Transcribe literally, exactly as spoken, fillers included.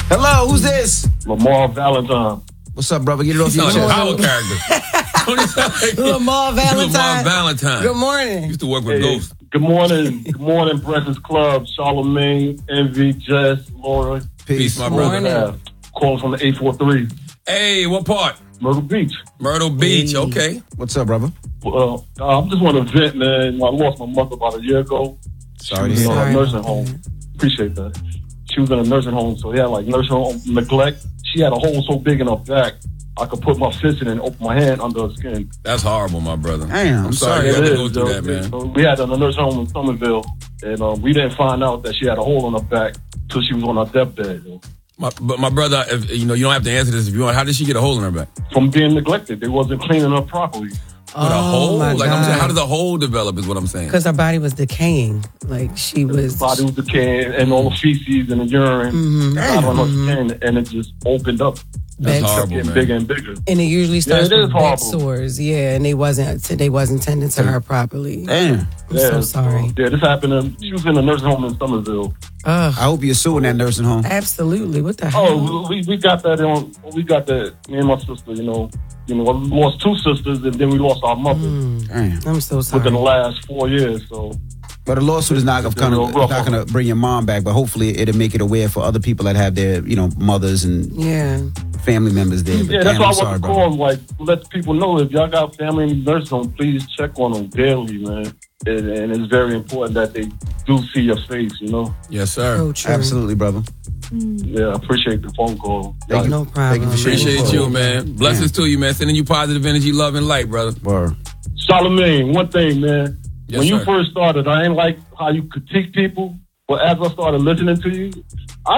Hello, who's this? Lamar Valentine. What's up, brother? Get it off your He's chest. a power character. Lamar Valentine. Lamar Valentine. Good morning. Used to work with Hey, Ghost. good morning. Good morning, Breakfast Club, Charlamagne, Envy, Jess, Laura. Peace, my Morning. brother. Yeah. Calling from the eight four three, Hey, what part? Myrtle Beach. Myrtle Beach. Hey. Okay. What's up, brother? Uh, I just want to vent, man. I lost my mother about a year ago. Sorry to She hear was in that. a Sorry nursing about home. that. Appreciate that. She was in a nursing home, so yeah, like nursing home neglect. She had a hole so big in her back, I could put my fist in and open my hand under her skin. That's horrible, my brother. Damn, I'm sorry you It had to is, go through though. that, man. So we had her in a nursing home in Somerville, and um, we didn't find out that she had a hole on her back till she was on her deathbed. You know. My, but my brother, if, you know, you don't have to answer this if you want. How did she get a hole in her back? From being neglected, they wasn't cleaning her properly. With a hole? Oh, my Like I'm saying, how God. did the hole develop? Is what I'm saying. Because her body was decaying. Like she was. Body was decaying, and all the feces and the urine Mm-hmm. got on her skin, and it just opened up. That's Bed- horrible, Getting man. bigger and bigger. And it usually starts Yeah, it is with bed horrible. sores. Yeah, and they wasn't they wasn't tending to her properly. Damn. I'm so sorry. Yeah, this happened. In, she was in a nursing home in Somerville. Ugh, I hope you're suing that nursing home. absolutely. What the hell? Oh, we we got that on. We got that. Me and my sister. You know, you know, we lost two sisters, and then we lost our mother Damn. I'm so sorry. within the last four years. So But a lawsuit is not It's going real to rough not on going to bring your mom back. But hopefully, it'll make it aware for other people that have their, you know, mothers and Yeah. family members there. But yeah, that's damn, why I I'm want sorry, to brother. call. Like, let people know if y'all got family in nursing home, please check on them daily, man. And, and it's very important that they do see your face. You know. Yes, sir. So true. Absolutely, brother. Yeah, I appreciate the phone call. Thank you. No problem. Thank you for sharing. Appreciate you, man. Blessings to you, man. Sending you positive energy, love, and light, brother. Word. Charlamagne, one thing, man. Yes, when you sir. first started, I ain't like how you critique people, but as I started listening to you,